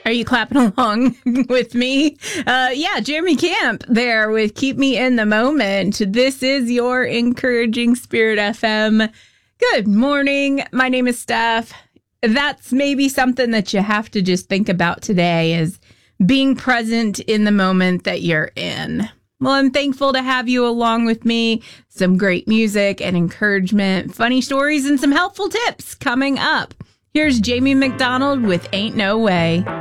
Are you clapping along with me? Yeah, Jeremy Camp there with Keep Me in the Moment. This is your Encouraging Spirit FM. Good morning. My name is Steph. That's maybe something that you have to just think about today is being present in the moment that you're in. Well, I'm thankful to have you along with me. Some great music and encouragement, funny stories, and some helpful tips coming up. Here's Jamie McDonald with Ain't No Way.